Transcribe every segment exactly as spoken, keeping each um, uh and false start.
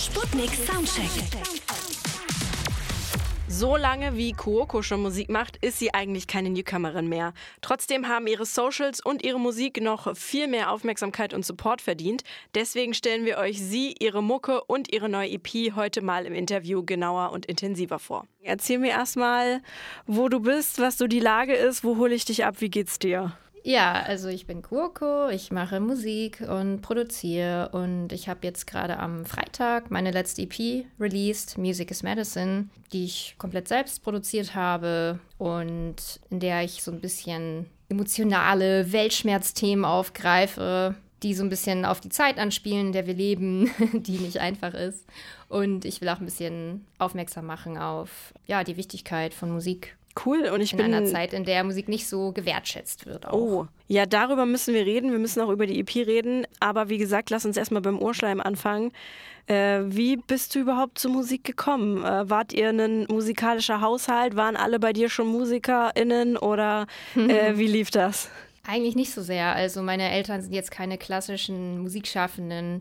Sputnik Soundcheck. So lange wie Cuoco schon Musik macht, ist sie eigentlich keine Newcomerin mehr. Trotzdem haben ihre Socials und ihre Musik noch viel mehr Aufmerksamkeit und Support verdient. Deswegen stellen wir euch sie, ihre Mucke und ihre neue E P heute mal im Interview genauer und intensiver vor. Erzähl mir erstmal, wo du bist, was so die Lage ist, wo hole ich dich ab, wie geht's dir? Ja, also ich bin Cuoco, ich mache Musik und produziere und ich habe jetzt gerade am Freitag meine letzte E P released, Music is Medicine, die ich komplett selbst produziert habe und in der ich so ein bisschen emotionale Weltschmerzthemen aufgreife, die so ein bisschen auf die Zeit anspielen, in der wir leben, die nicht einfach ist. Und ich will auch ein bisschen aufmerksam machen auf ja, die Wichtigkeit von Musik. Cool, und ich in bin einer Zeit, in der Musik nicht so gewertschätzt wird auch. Oh, ja, darüber müssen wir reden. Wir müssen auch über die E P reden. Aber wie gesagt, lass uns erstmal beim Urschleim anfangen. Äh, wie bist du überhaupt zur Musik gekommen? Äh, wart ihr ein musikalischer Haushalt? Waren alle bei dir schon MusikerInnen oder äh, wie lief das? Eigentlich nicht so sehr. Also meine Eltern sind jetzt keine klassischen Musikschaffenden,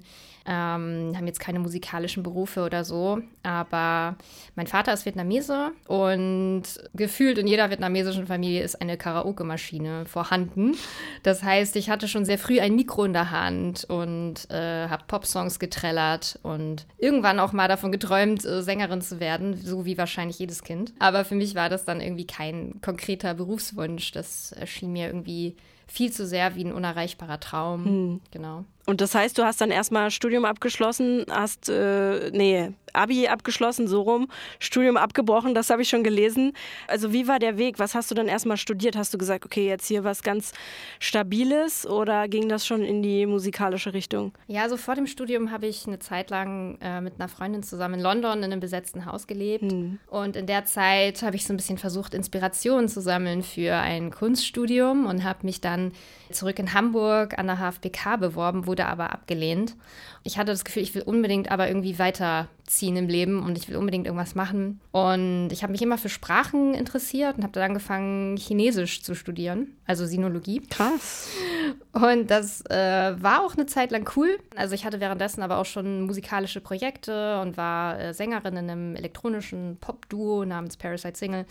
ähm, haben jetzt keine musikalischen Berufe oder so. Aber mein Vater ist Vietnamese und gefühlt in jeder vietnamesischen Familie ist eine Karaoke-Maschine vorhanden. Das heißt, ich hatte schon sehr früh ein Mikro in der Hand und äh, habe Popsongs getrellert und irgendwann auch mal davon geträumt, äh, Sängerin zu werden, so wie wahrscheinlich jedes Kind. Aber für mich war das dann irgendwie kein konkreter Berufswunsch. Das erschien mir irgendwie viel zu sehr wie ein unerreichbarer Traum. Hm. Genau. Und das heißt, du hast dann erstmal Studium abgeschlossen, hast, äh, nee, Abi abgeschlossen, so rum, Studium abgebrochen, das habe ich schon gelesen. Also wie war der Weg? Was hast du dann erstmal studiert? Hast du gesagt, okay, jetzt hier was ganz Stabiles oder ging das schon in die musikalische Richtung? Ja, also vor dem Studium habe ich eine Zeit lang äh, mit einer Freundin zusammen in London in einem besetzten Haus gelebt. Hm. Und in der Zeit habe ich so ein bisschen versucht, Inspirationen zu sammeln für ein Kunststudium und habe mich dann zurück in Hamburg an der H F B K beworben, wurde aber abgelehnt. Ich hatte das Gefühl, ich will unbedingt aber irgendwie weiterziehen im Leben und ich will unbedingt irgendwas machen. Und ich habe mich immer für Sprachen interessiert und habe dann angefangen, Chinesisch zu studieren, also Sinologie. Krass. Und das äh, war auch eine Zeit lang cool. Also ich hatte währenddessen aber auch schon musikalische Projekte und war äh, Sängerin in einem elektronischen Pop-Duo namens Parasite Single.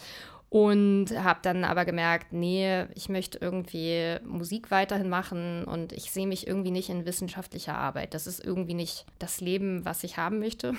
Und habe dann aber gemerkt, nee, ich möchte irgendwie Musik weiterhin machen und ich sehe mich irgendwie nicht in wissenschaftlicher Arbeit. Das ist irgendwie nicht das Leben, was ich haben möchte.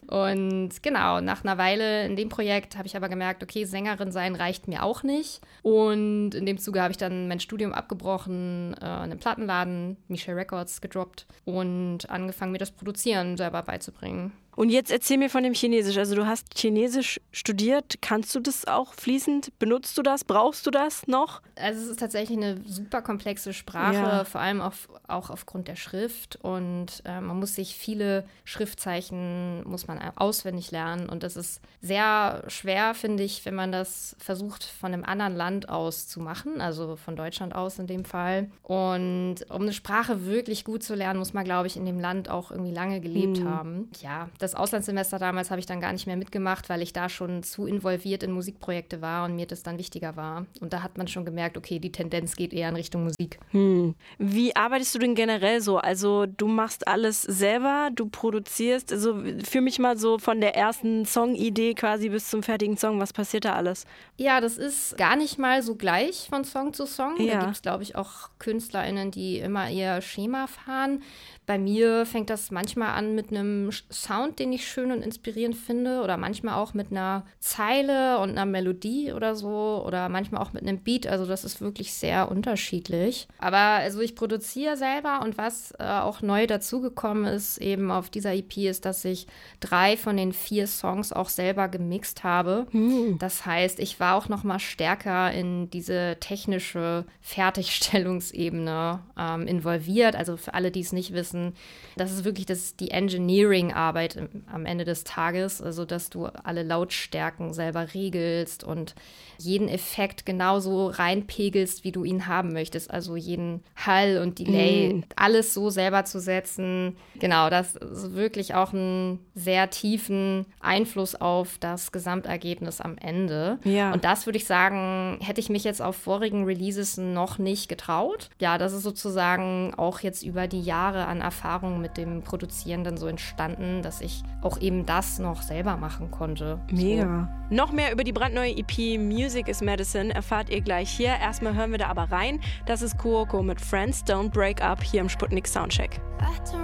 Und genau, nach einer Weile in dem Projekt habe ich aber gemerkt, okay, Sängerin sein reicht mir auch nicht. Und in dem Zuge habe ich dann mein Studium abgebrochen, äh, in einem Plattenladen, Michel Records, gedroppt und angefangen, mir das Produzieren selber beizubringen. Und jetzt erzähl mir von dem Chinesisch. Also du hast Chinesisch studiert. Kannst du das auch fließend? Benutzt du das? Brauchst du das noch? Also es ist tatsächlich eine super komplexe Sprache, ja. Vor allem auf, auch aufgrund der Schrift. Und äh, man muss sich viele Schriftzeichen muss man auswendig lernen. Und das ist sehr schwer, finde ich, wenn man das versucht, von einem anderen Land aus zu machen. Also von Deutschland aus in dem Fall. Und um eine Sprache wirklich gut zu lernen, muss man, glaube ich, in dem Land auch irgendwie lange gelebt hm. haben. Ja, das Auslandssemester damals habe ich dann gar nicht mehr mitgemacht, weil ich da schon zu involviert in Musikprojekte war und mir das dann wichtiger war. Und da hat man schon gemerkt, okay, die Tendenz geht eher in Richtung Musik. Hm. Wie arbeitest du denn generell so? Also du machst alles selber, du produzierst. Also führ mich mal so von der ersten Songidee quasi bis zum fertigen Song. Was passiert da alles? Ja, das ist gar nicht mal so gleich von Song zu Song. Ja. Da gibt es, glaube ich, auch KünstlerInnen, die immer ihr Schema fahren. Bei mir fängt das manchmal an mit einem Sound, den ich schön und inspirierend finde oder manchmal auch mit einer Zeile und einer Melodie oder so oder manchmal auch mit einem Beat. Also das ist wirklich sehr unterschiedlich. Aber also ich produziere selber und was äh, auch neu dazugekommen ist eben auf dieser E P ist, dass ich drei von den vier Songs auch selber gemixt habe. Hm. Das heißt, ich war auch noch mal stärker in diese technische Fertigstellungsebene ähm, involviert. Also für alle, die es nicht wissen, das ist wirklich das, die Engineering-Arbeit im, am Ende des Tages, also dass du alle Lautstärken selber regelst und jeden Effekt genauso reinpegelst, wie du ihn haben möchtest. Also jeden Hall und Delay, mm. alles so selber zu setzen. Genau, das ist wirklich auch einen sehr tiefen Einfluss auf das Gesamtergebnis am Ende. Ja. Und das würde ich sagen, hätte ich mich jetzt auf vorigen Releases noch nicht getraut. Ja, das ist sozusagen auch jetzt über die Jahre an Erfahrung mit dem Produzieren dann so entstanden, dass ich ich auch eben das noch selber machen konnte. Mega. So. Noch mehr über die brandneue E P Music is Medicine erfahrt ihr gleich hier. Erstmal hören wir da aber rein. Das ist Cuoco mit Friends Don't Break Up hier im Sputnik Soundcheck.